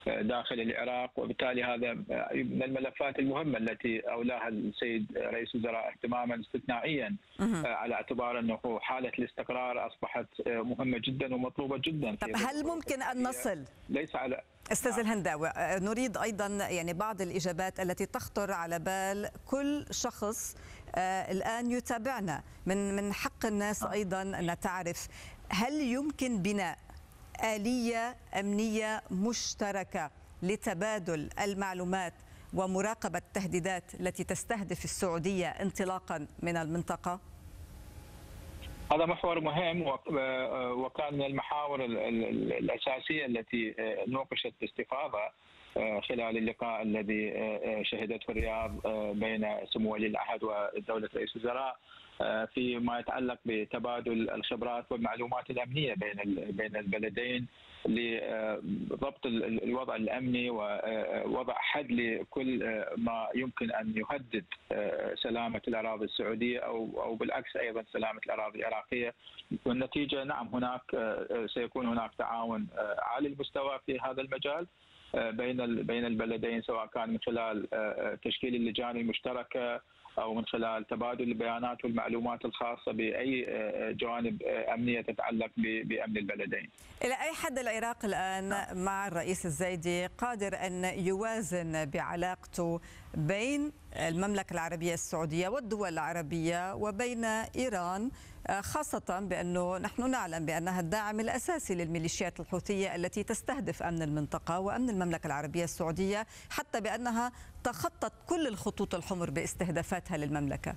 داخل العراق، وبالتالي هذا من الملفات المهمة التي أولاها السيد رئيس الوزراء اهتماما استثنائيا، على اعتبار أنه حالة الاستقرار أصبحت مهمة جدا ومطلوبة جدا. طب هل ممكن أن نصل ليس على أستاذ الهنداوي، نريد أيضا يعني بعض الإجابات التي تخطر على بال كل شخص الآن يتابعنا، من حق الناس أيضا أن تعرف هل يمكن بناء آلية أمنية مشتركة لتبادل المعلومات ومراقبة التهديدات التي تستهدف السعودية انطلاقا من المنطقة؟ هذا محور مهم، وكان من المحاور الأساسية التي نوقشت باستفاضة خلال اللقاء الذي شهدته الرياض بين سمو ولي العهد ودولة رئيس الوزراء فيما يتعلق بتبادل الخبرات والمعلومات الأمنية بين البلدين لضبط الوضع الأمني ووضع حد لكل ما يمكن أن يهدد سلامة الأراضي السعودية أو بالعكس أيضا سلامة الأراضي العراقية. والنتيجة نعم، هناك سيكون هناك تعاون عالي المستوى في هذا المجال بين البلدين، سواء كان من خلال تشكيل اللجان المشتركة أو من خلال تبادل البيانات والمعلومات الخاصة بأي جوانب أمنية تتعلق بأمن البلدين. إلى أي حد العراق الآن مع الرئيس الزايدي قادر أن يوازن بعلاقته بين المملكة العربية السعودية والدول العربية وبين إيران، خاصة بأنه نحن نعلم بأنها الداعم الأساسي للميليشيات الحوثية التي تستهدف أمن المنطقة وأمن المملكة العربية السعودية، حتى بأنها تخطت كل الخطوط الحمر باستهدافاتها للمملكة؟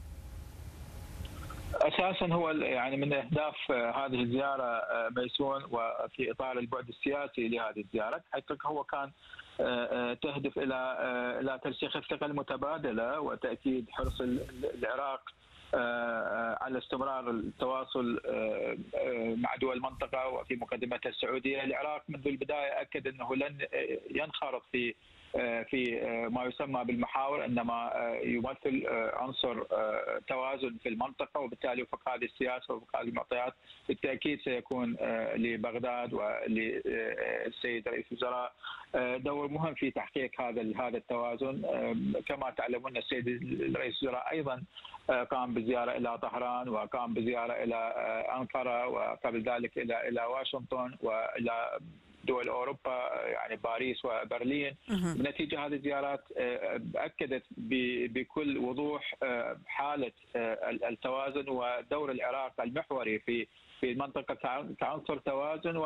اساسا هو يعني من اهداف هذه الزياره ميسون، وفي اطار البعد السياسي لهذه الزياره، حيث هو كان تهدف الى ترسيخ الثقه المتبادله وتاكيد حرص العراق على استمرار التواصل مع دول المنطقه وفي مقدمتها السعوديه. العراق منذ البدايه اكد انه لن ينخرط في ما يسمى بالمحاور، انما يمثل عنصر توازن في المنطقه، وبالتالي وفق هذه السياسه وفق هذه المعطيات بالتاكيد سيكون لبغداد وللسيد رئيس الوزراء دور مهم في تحقيق هذا التوازن. كما تعلمون السيد رئيس الوزراء ايضا قام بزياره الى طهران، وقام بزياره الى انقره، وقبل ذلك الى واشنطن والى دول اوروبا يعني باريس وبرلين. نتيجه هذه الزيارات اكدت بكل وضوح حاله التوازن ودور العراق المحوري في المنطقه كعنصر توازن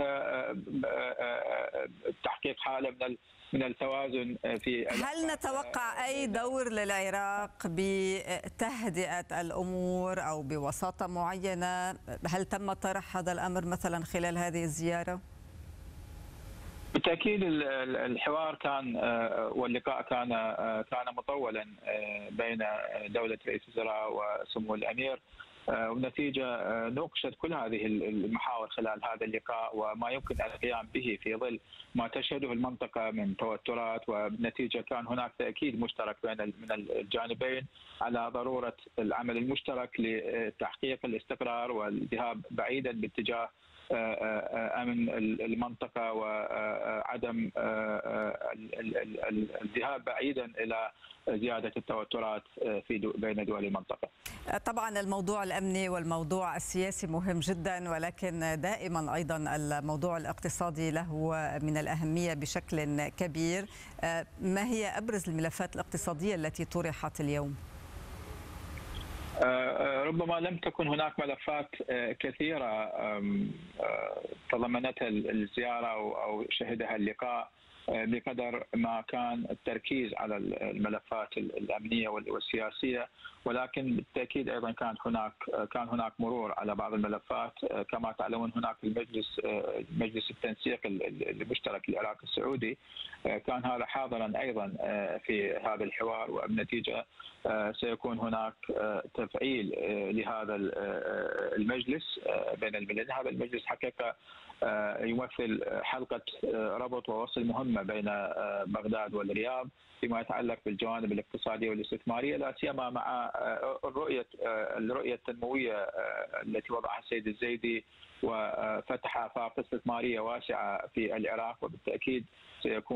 وكتحقيق حاله من التوازن في. هل نتوقع أي دور للعراق بتهدئة الأمور أو بوساطة معينة؟ هل تم طرح هذا الأمر مثلا خلال هذه الزيارة؟ بالتاكيد الحوار كان واللقاء كان مطولا بين دوله رئيس الوزراء وسمو الامير، ونتيجه نوقشت كل هذه المحاور خلال هذا اللقاء وما يمكن القيام به في ظل ما تشهده المنطقه من توترات، وبالنتيجه كان هناك تاكيد مشترك من الجانبين على ضروره العمل المشترك لتحقيق الاستقرار والذهاب بعيدا باتجاه امن المنطقه وعدم الذهاب بعيدا الى زياده التوترات بين دول المنطقه. طبعا الموضوع الامني والموضوع السياسي مهم جدا، ولكن دائما ايضا الموضوع الاقتصادي له من الاهميه بشكل كبير. ما هي ابرز الملفات الاقتصاديه التي طرحت اليوم؟ ربما لم تكن هناك ملفات كثيرة تضمنتها الزيارة أو شهدها اللقاء بقدر ما كان التركيز على الملفات الأمنية والسياسية، ولكن بالتأكيد أيضا كان هناك مرور على بعض الملفات. كما تعلمون هناك مجلس التنسيق المشترك العراقي السعودي، كان هذا حاضرا أيضا في هذا الحوار، وبالنتيجة سيكون هناك تفعيل لهذا المجلس بين البلدين. هذا المجلس حقيقة يمثل حلقة ربط ووصل مهمة بين بغداد والرياض فيما يتعلق بالجوانب الاقتصادية والاستثمارية، لا سيما مع الرؤية التنموية التي وضعها السيد الزايدي وفتح آفاق استثمارية واسعة في العراق، وبالتأكيد سيكون